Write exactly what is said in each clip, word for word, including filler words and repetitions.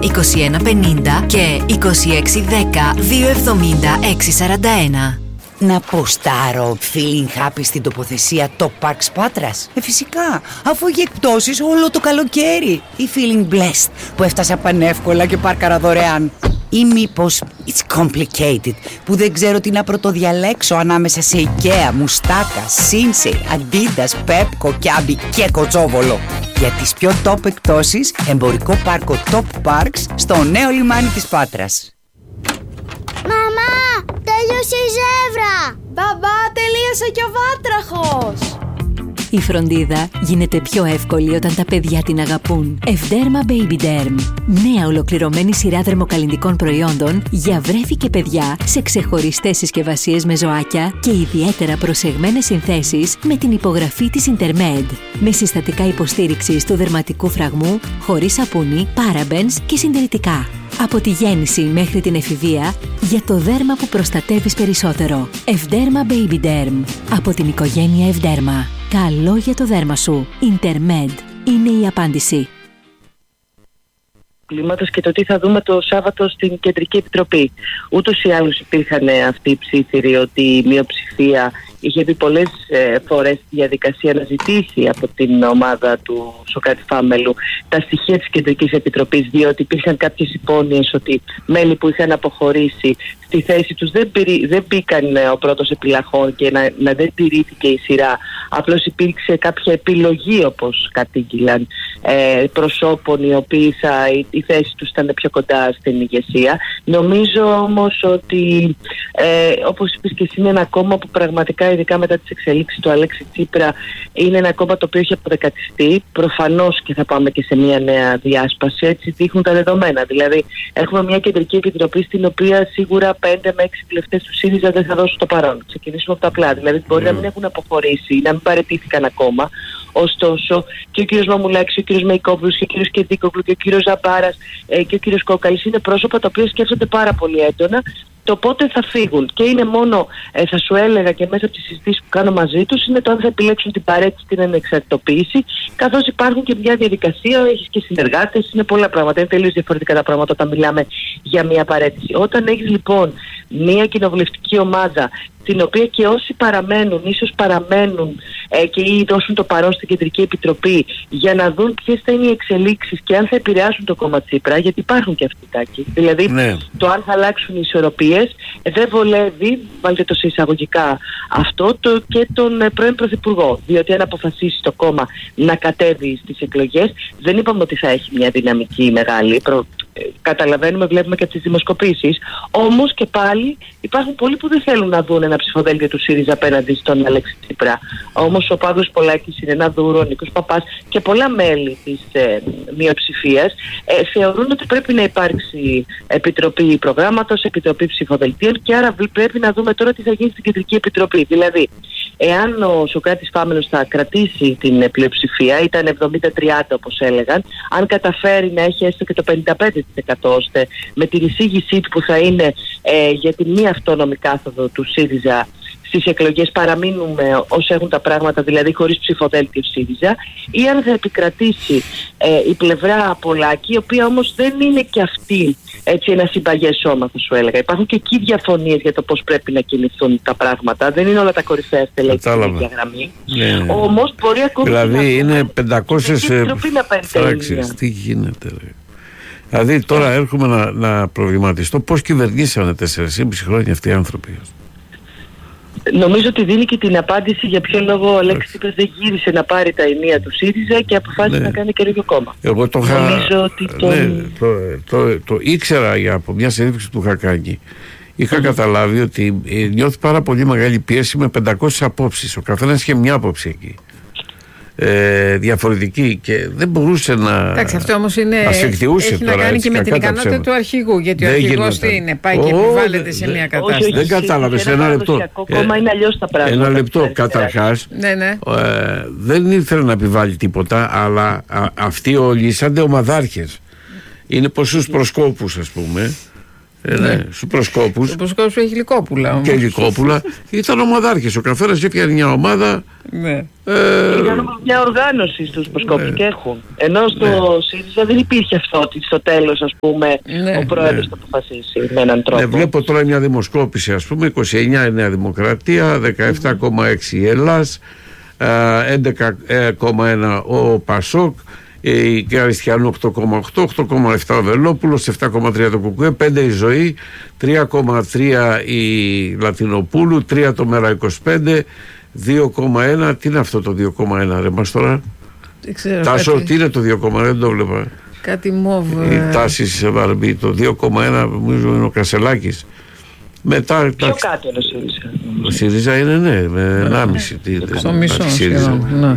είκοσι ένα πενήντα και είκοσι έξι δέκα δύο εβδομήντα έξι σαράντα ένα. Να ποστάρω feeling happy στην τοποθεσία Top Parks Πάτρας? Ε, φυσικά, αφού έχει εκπτώσεις όλο το καλοκαίρι. Ή feeling blessed που έφτασα πανεύκολα και πάρκαρα δωρεάν. Ή μήπως it's complicated που δεν ξέρω τι να πρωτοδιαλέξω ανάμεσα σε IKEA, Μουστάκα, Sinsay, Adidas, Pepco, Kiabi και Κοτσόβολο. Για τις πιο top εκπτώσεις, εμπορικό πάρκο Top Parks στο νέο λιμάνι της Πάτρας. Μαμά, τέλειωσε η ζεύρα! Μπαμπά, τελείωσε και ο βάτραχος! Η φροντίδα γίνεται πιο εύκολη όταν τα παιδιά την αγαπούν. Ευδέρμα Baby Derm. Νέα ολοκληρωμένη σειρά δερμοκαλλυντικών προϊόντων για βρέφη και παιδιά σε ξεχωριστές συσκευασίες με ζωάκια και ιδιαίτερα προσεγμένες συνθέσεις με την υπογραφή της Intermed. Με συστατικά υποστήριξης του δερματικού φραγμού, χωρίς σαπούνι, parabens και συντηρητικά. Από τη γέννηση μέχρι την εφηβεία, για το δέρμα που προστατεύεις περισσότερο. Ευδέρμα Baby Derm. Από την οικογένεια Ευδέρμα. Καλό για το δέρμα σου. Intermed είναι η απάντηση. Κλίματος και το τι θα δούμε το Σάββατο στην Κεντρική Επιτροπή. Ούτως ή άλλως υπήρχαν αυτοί οι ψήφιροι ότι η μειοψηφία είχε πει πολλές ε, φορές τη διαδικασία να ζητήσει από την ομάδα του Σωκράτη Φάμελου τα στοιχεία της Κεντρικής Επιτροπής, διότι υπήρχαν κάποιες υπόνοιες ότι μέλη που είχαν αποχωρήσει στη θέση τους δεν, πήρε, δεν μπήκαν ο πρώτος επιλαχών και να, να δεν τηρήθηκε η σειρά. Απλώς υπήρξε κάποια επιλογή, όπως κατήγγυλαν, ε, προσώπων οι οποίοι θα, η, η θέση τους ήταν πιο κοντά στην ηγεσία. Νομίζω όμως ότι ε, όπως είπες και εσύ, είναι ένα κόμμα που πραγματικά, ειδικά μετά τις εξελίξεις του Αλέξη Τσίπρα, είναι ένα κόμμα το οποίο έχει αποδεκατιστεί. Προφανώς και θα πάμε και σε μια νέα διάσπαση, έτσι δείχνουν τα δεδομένα. Δηλαδή έχουμε μια Κεντρική Επιτροπή στην οποία σίγουρα πέντε με έξι βουλευτές του ΣΥΡΙΖΑ δεν θα δώσουν το παρόν. Ξεκινήσουμε από τα απλά. Δηλαδή μπορεί mm. να μην έχουν αποχωρήσει, να μην παραιτήθηκαν ακόμα. Ωστόσο και ο κύριος Μαμουλάκης, ο κύριος Μεϊκόπουλος και ο κύριος Κεντίκογλου και ο κύριος Ζαμπάρας ε, και ο κύριος Κόκαλης είναι πρόσωπα τα οποία σκέφτονται πάρα πολύ έντονα το πότε θα φύγουν. Και είναι μόνο, ε, θα σου έλεγα και μέσα από τις συζητήσεις που κάνω μαζί τους, είναι το αν θα επιλέξουν την παρέτηση, την ανεξαρτητοποίηση, καθώς υπάρχουν και μια διαδικασία, έχεις και συνεργάτες, είναι πολλά πράγματα. Είναι τελείως διαφορετικά τα πράγματα όταν μιλάμε για μια παρέτηση. Όταν έχεις λοιπόν μια κοινοβουλευτική ομάδα, την οποία και όσοι παραμένουν, ίσως παραμένουν ε, και ή δώσουν το παρόν στην Κεντρική Επιτροπή για να δουν ποιες θα είναι οι εξελίξεις και αν θα επηρεάσουν το κόμμα Τσίπρα, γιατί υπάρχουν και αυτοί τάκοι. Δηλαδή ναι. το αν θα αλλάξουν οι ισορροπίες ε, δεν βολεύει, βάλτε το σε εισαγωγικά αυτό, το, και τον ε, πρώην Πρωθυπουργό. Διότι αν αποφασίσει το κόμμα να κατέβει στις εκλογές, δεν είπαμε ότι θα έχει μια δυναμική μεγάλη. Προ, ε, καταλαβαίνουμε, βλέπουμε και τις δημοσκοπήσεις. Όμως και πάλι υπάρχουν πολλοί που δεν θέλουν να δουν ένα ψηφοδέλτιο του ΣΥΡΙΖΑ απέναντι στον Αλέξη Τσίπρα. Όμως ο Παύλος Πολάκης, η Ρενά Δούρο, ο Νίκος Παπάς και πολλά μέλη της ε, μειοψηφίας ε, θεωρούν ότι πρέπει να υπάρξει επιτροπή προγράμματος, επιτροπή ψηφοδελτίων και άρα πρέπει να δούμε τώρα τι θα γίνει στην Κεντρική Επιτροπή. Δηλαδή, εάν ο Σωκράτης Φάμελος θα κρατήσει την πλειοψηφία, ήταν εβδομήντα τριάντα όπως έλεγαν, αν καταφέρει να έχει έστω και το πενήντα πέντε τοις εκατό ώστε με την εισήγησή του που θα είναι ε, για την μη αυτόνομη κάθοδο του ΣΥΡΙΖΑ στις εκλογές παραμείνουμε όσο έχουν τα πράγματα, δηλαδή χωρίς ψηφοδέλτιο ΣΥΡΙΖΑ, ή αν θα επικρατήσει ε, η πλευρά Πολάκη, η οποία όμως δεν είναι και αυτή έτσι ένα συμπαγές σώμα, θα σου έλεγα. Υπάρχουν και εκεί διαφωνίες για το πώς πρέπει να κινηθούν τα πράγματα. Δεν είναι όλα τα κορυφαία στελέχη στην ίδια γραμμή. Ναι. Όμως μπορεί ακόμη δηλαδή να είναι πεντακόσιες φράξεις. Τι γίνεται, ρε. Δηλαδή τώρα έρχομαι να, να προβληματιστώ πώς κυβερνήσανε τέσσερα και μισό χρόνια αυτοί οι άνθρωποι. Νομίζω ότι δίνει και την απάντηση για ποιο λόγο ο Αλέξης Τσίπρας δεν γύρισε να πάρει τα ενία του ΣΥΡΙΖΑ και αποφάσισε ναι. να κάνει καινούργιο κόμμα. Εγώ το είχα... ότι το... Ναι, το, το, το, το ήξερα για, από μια συνέντευξη που είχα κάνει. Είχα mm. καταλάβει ότι ε, νιώθει πάρα πολύ μεγάλη πίεση με πεντακόσιες απόψεις. Ο καθένας είχε μια άποψη εκεί. Ε, διαφορετική και δεν μπορούσε να. Εντάξει, αυτό όμως είναι. Ασφικτιούσε έχει τώρα, να κάνει έτσι, και με την ικανότητα ψέμα. του αρχηγού. Γιατί δεν ο αρχηγός τι είναι, πάει oh, και επιβάλλεται σε μια κατάσταση. Δεν κατάλαβε. Ένα λεπτό. Ακόμα είναι αλλιώς τα πράγματα. Ένα λεπτό. Καταρχάς, ναι, ναι. ε, δεν ήθελε να επιβάλλει τίποτα, αλλά α, αυτοί όλοι ήσαντε ομαδάρχες. Είναι ποσούς προσκόπους, ας πούμε. Ε, ναι, στους προσκόπους. Στους προσκόπους έχει Λυκόπουλα όμως. Και Λυκόπουλα. Ήταν ομαδάρχες. Ο καθένας έφτιανε μια ομάδα. Ναι. Ε, Ήταν όμως μια οργάνωση στους προσκόπους ναι. και έχουν. Ενώ στο Ναι. ΣΥΡΙΖΑ δεν υπήρχε αυτό ότι στο τέλος, ας πούμε, Ναι. ο πρόεδρος Ναι. θα αποφασίσει με έναν τρόπο. ναι, βλέπω τώρα μια δημοσκόπηση, ας πούμε, είκοσι εννιά η Νέα Δημοκρατία, δεκαεπτά κόμμα έξι η Ελλάς, έντεκα κόμμα ένα ο Πασόκ, η Αριστιανού οκτώ κόμμα οκτώ, οκτώ κόμμα επτά ο Βελόπουλος, επτά κόμμα τρία το Κουκουέ, πέντε η Ζωή, τρία κόμμα τρία η Λατινοπούλου, τρία το Μέρα είκοσι πέντε, δύο κόμμα ένα. Τι είναι αυτό το δύο κόμμα ένα, ρε μας τώρα? Δεν ξέρω. Τάσο, κάτι, τι είναι το δύο κόμμα ένα, δεν το βλέπα. κάτι μόβ. Η ε, τάση σε Βαρμπή, το δύο κόμμα ένα νομίζω είναι ο Κασελάκης. Μετά, Πιο εντάξει, κάτω είναι ο ΣΥΡΙΖΑ. ο ΣΥΡΙΖΑ είναι ναι, με ενάμιση. Στο μισό ΣΥΡΙΖΑ. σχεδόν. Ναι.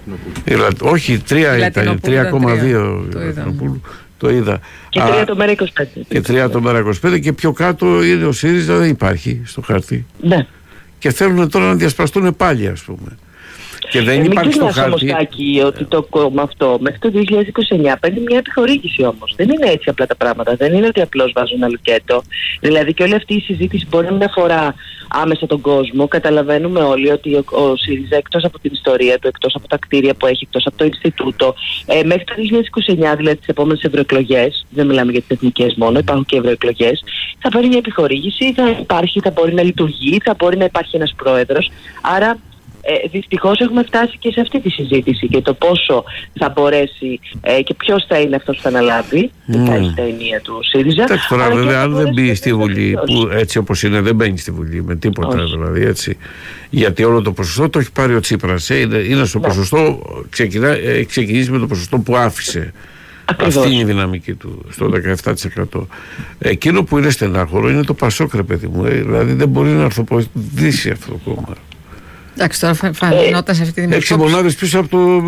Η Λα- Όχι, τρία Η ήταν, Λατινοπούλου τρία κόμμα δύο ήταν τρία. Το είδα. Λατινοπούλου, το είδα. Και Α, τρία το Μέρα είκοσι πέντε. και τρία το Μέρα είκοσι πέντε και πιο κάτω είναι ο ΣΥΡΙΖΑ, δεν υπάρχει στο χάρτη. Ναι. Και θέλουν τώρα να διασπαστούν πάλι, ας πούμε. Και δεν Ε, μην υπάρχει στο ξεχνάς όμως, χάρτη. Τάκη, ότι το κόμμα αυτό μέχρι το δύο χιλιάδες είκοσι εννιά παίρνει μια επιχορήγηση όμως. Δεν είναι έτσι απλά τα πράγματα. Δεν είναι ότι απλώς βάζουν ένα λουκέτο. Δηλαδή και όλη αυτή η συζήτηση μπορεί να μην αφορά άμεσα τον κόσμο. Καταλαβαίνουμε όλοι ότι ο, ο ΣΥΡΙΖΑ, εκτός από την ιστορία του, εκτός από τα κτίρια που έχει, εκτός από το Ινστιτούτο, ε, μέχρι το δύο χιλιάδες είκοσι εννιά, δηλαδή τις επόμενες ευρωεκλογές, δεν μιλάμε για τις εθνικές μόνο, υπάρχουν και ευρωεκλογές, θα παίρνει μια επιχορήγηση, θα υπάρχει, θα μπορεί να λειτουργεί, θα μπορεί να υπάρχει ένας πρόεδρος. Άρα Ε, δυστυχώς έχουμε φτάσει και σε αυτή τη συζήτηση και το πόσο θα μπορέσει ε, και ποιος θα είναι αυτός που θα αναλάβει Ναι. θα έχει τα ενία του ΣΥΡΙΖΑ. Εντάξει, τώρα αλλά και βέβαια θα αν δεν μπορέσει μπει και στη να Βουλή, βελτιώσει. που έτσι όπως είναι δεν μπαίνει στη Βουλή με τίποτα, Όχι. δηλαδή έτσι. Γιατί όλο το ποσοστό το έχει πάρει ο Τσίπρας. Ε, είναι, είναι στο Ναι. ποσοστό, ξεκινά, έχει ξεκινήσει με το ποσοστό που άφησε. Ακριβώς. Αυτή είναι η δυναμική του, στο δεκαεπτά τοις εκατό. Εκείνο που είναι στενάχωρο είναι το Πασόκ, ρε παιδί μου. Ε, δηλαδή δεν μπορεί να αρθοποδήσει αυτό το κόμμα. Εντάξει, τώρα φα- φανόταν σε αυτή τη Έξι δημοσκόπηση. μονάδες πίσω από το,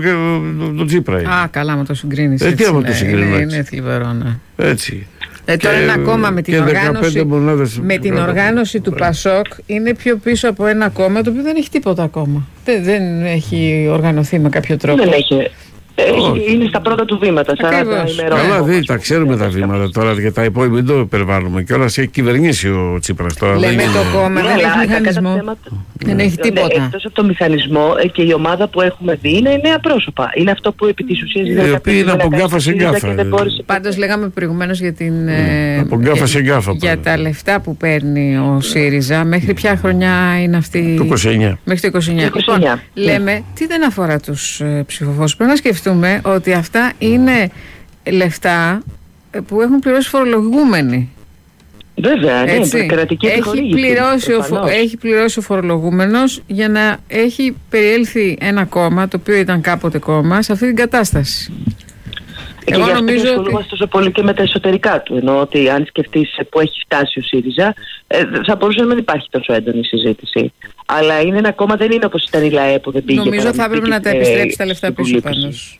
το, το Τσίπρα είναι. Α, καλά, με το συγκρίνεις. Ε, τι έτσι, άμα το ναι, συγκρίνω είναι, έτσι. είναι θλιβερό, ναι. Έτσι. Ε, τώρα Και- ένα κόμμα με την και οργάνωση, δεκαπέντε μονάδες με την κάτω. οργάνωση του Πασόκ είναι πιο πίσω από ένα κόμμα το οποίο δεν έχει τίποτα ακόμα. Δεν, δεν έχει οργανωθεί με κάποιο τρόπο. Δεν έχει. Ε, Όχι. είναι στα πρώτα του βήματα, σαράντα Ακριβώς. ημερών. Καλά, δεν τα ξέρουμε τα βήματα τώρα για τα υπόλοιπα, μην το υπερβάλλουμε. Και όλα έχει κυβερνήσει ο Τσίπρας τώρα. Λέμε δεν είναι- το κόμμα Ναι, δεν αλλά έχει κακά τα μηχανισμό. θέματα- Δεν έχει Ναι, τίποτα. εκτός από το μηχανισμό ε, και η ομάδα που έχουμε δει είναι νέα πρόσωπα. Είναι αυτό που επί της ουσίας Οι δεν οποίοι είναι από γκάφα σε γκάφα. Πάντως λέγαμε προηγουμένως για την. ε, Από γκάφα σε γκάφα Για πάντα. τα λεφτά που παίρνει ο ΣΥΡΙΖΑ. Μέχρι ποια χρονιά είναι αυτή? Το είκοσι εννιά. Μέχρι το είκοσι εννιά. Το είκοσι εννιά. Λοιπόν, λέμε, τι δεν αφορά τους ε, ψηφοφόρους. Πρέπει να σκεφτούμε ότι αυτά είναι λεφτά ε, που έχουν πληρώσει φορολογούμενοι. Βέβαια, ναι, Έτσι. κρατική Έχει επιχορήγηση. πληρώσει, ο, φο- προφανώς. έχει πληρώσει ο φορολογούμενος για να έχει περιέλθει ένα κόμμα, το οποίο ήταν κάποτε κόμμα, σε αυτή την κατάσταση. Και Εγώ γι' αυτό νομίζω και ότι- ασχολούμαστε τόσο πολύ και με τα εσωτερικά του. Ενώ ότι αν σκεφτείς που έχει φτάσει ο ΣΥΡΙΖΑ, ε, θα μπορούσε να μην υπάρχει τόσο έντονη συζήτηση. Αλλά είναι ένα κόμμα, δεν είναι όπως ήταν η ΛΑΕ που δεν πήγε. Νομίζω θα έπρεπε να τα παραμύθι επιστρέψει και, τα λεφτά ε, πίσω στην πάντως.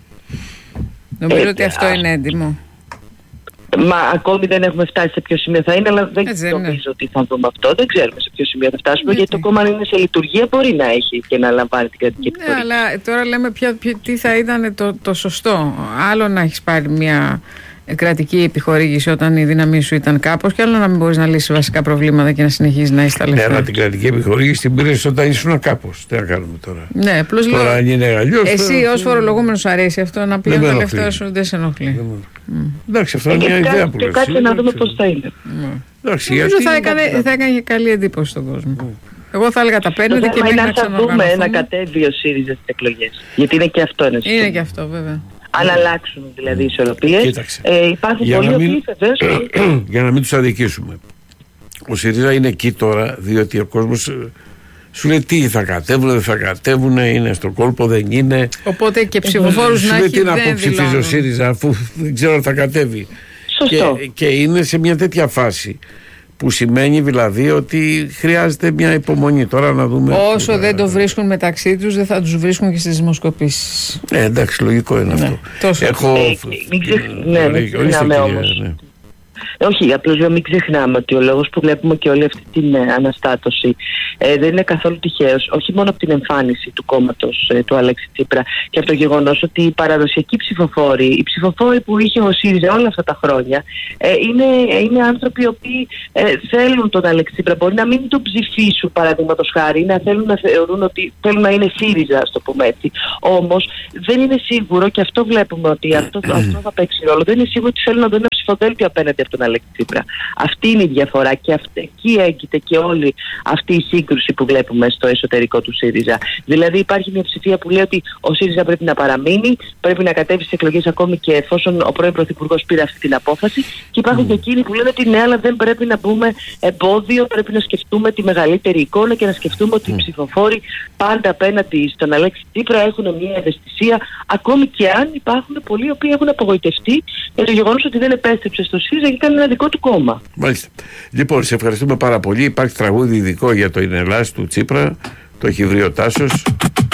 Νομίζω Ε, ότι αυτό α, είναι έντιμο. Μα ακόμη δεν έχουμε φτάσει σε ποιο σημείο θα είναι, αλλά δεν Έτσι δεν είναι. νομίζω ότι θα δούμε αυτό. Δεν ξέρουμε σε ποιο σημείο θα φτάσουμε, Γιατί? γιατί το κόμμα αν είναι σε λειτουργία μπορεί να έχει και να λαμβάνει την κρατική Ναι, επιχορήγηση. αλλά τώρα λέμε ποια, ποια- τι θα ήταν το, το σωστό. Άλλο να έχεις πάρει μια κρατική επιχορήγηση όταν η δύναμή σου ήταν κάπως, και άλλο να μην μπορείς να λύσεις βασικά προβλήματα και να συνεχίζεις να έχεις τα Ναι, λεφτά. αλλά την κρατική επιχορήγηση την πήρες όταν ήσουν κάπως. Τι να κάνουμε τώρα. Ναι, απλώς λέω. Τώρα αν είναι αλλιώς. Εσύ τώρα- ως φορολογούμενος σου αρέσει αυτό, να πληρώνει με τα ενοχλεί. λεφτά σου δεν σε ενοχλεί. Εντάξει, αυτό Ε, είναι και μια ιδέα κάτσε- που και λες. κάτσε να Εντάξει. δούμε πώς θα είναι. Εντάξει, Νομίζω γιατί. θα έκανε, θα έκανε και καλή εντύπωση στον κόσμο. Εγώ θα έλεγα τα Το παίρνετε και θέμα μέχρι είναι να αν θα δούμε να ξαναοργανωθούμε. κατέβει ο ΣΥΡΙΖΑ στις εκλογές. Γιατί είναι και αυτό ένα Είναι ζήτημα. και αυτό βέβαια. Αν αλλάξουν δηλαδή οι ισορροπίες, Κοίταξε. ε, υπάρχουν Για πολλοί να μην- οποίοι βεβαίως Για να μην τους αδικήσουμε. Ο ΣΥΡΙΖΑ είναι εκεί τώρα, διότι ο κόσμος ε, σου λέει τι θα κατέβουν, δεν θα κατέβουν, είναι στο κόλπο, δεν είναι. Οπότε και ψηφοφόρους Σου να λέει έχει τι να δεν αποψηφίζει ο δηλώνουν. ΣΥΡΙΖΑ, αφού δεν ξέρω αν θα κατέβει. σωστό. Και, και είναι σε μια τέτοια φάση. Που σημαίνει δηλαδή ότι χρειάζεται μια υπομονή τώρα να δούμε. Όσο δεν το βρίσκουν μεταξύ τους, δεν θα τους βρίσκουν και στις δημοσκοπήσεις. Ε, εντάξει, λογικό είναι αυτό. τόσο. Έχω. Ε, και μην ξεχ- ναι, μην Ορίστε, ξεχνάμε κυρία, όμως. ναι. Όχι, απλώς λέω μην ξεχνάμε ότι ο λόγος που βλέπουμε και όλη αυτή την ε, αναστάτωση ε, δεν είναι καθόλου τυχαίος, όχι μόνο από την εμφάνιση του κόμματος ε, του Αλέξη Τσίπρα και από το γεγονός ότι οι παραδοσιακοί ψηφοφόροι, οι ψηφοφόροι που είχε ο ΣΥΡΙΖΑ όλα αυτά τα χρόνια, ε, είναι, είναι άνθρωποι οι οποίοι ε, θέλουν τον Αλέξη Τσίπρα. Μπορεί να μην τον ψηφίσουν, παραδείγματος χάρη, να θέλουν να θεωρούν ότι θέλουν να είναι ΣΥΡΙΖΑ, α το πούμε έτσι. Όμως δεν είναι σίγουρο, και αυτό βλέπουμε ότι αυτό, αυτό θα παίξει ρόλο, δεν είναι σίγουρο ότι θέλουν να δουν ένα ψηφοδέλτιο απέναντι από τον Αλέξη Τσίπρα. Αυτή είναι η διαφορά και αυτή, εκεί έγκυται και όλη αυτή η σύγκρουση που βλέπουμε στο εσωτερικό του ΣΥΡΙΖΑ. Δηλαδή υπάρχει μια ψηφία που λέει ότι ο ΣΥΡΙΖΑ πρέπει να παραμείνει, πρέπει να κατέβει στις εκλογές ακόμη και εφόσον ο πρώην Πρωθυπουργός πήρε αυτή την απόφαση, και υπάρχουν mm. και εκείνοι που λένε ότι ναι, αλλά δεν πρέπει να μπούμε εμπόδιο, πρέπει να σκεφτούμε τη μεγαλύτερη εικόνα και να σκεφτούμε ότι mm. οι ψηφοφόροι πάντα απέναντι στον Αλέξη Τσίπρα έχουν μια ευαισθησία, ακόμη και αν υπάρχουν πολλοί οι οποίοι έχουν απογοητευτεί για το γεγονός ότι δεν επέστρεψε στο ΣΥΡΙΖΑ και κάνει ένα δικό του κόμμα. Μάλιστα. Λοιπόν, σε ευχαριστούμε πάρα πολύ. Υπάρχει τραγούδι ειδικό για το «Είναι Ελλάς» του Τσίπρα, το έχει βρει ο Τάσος.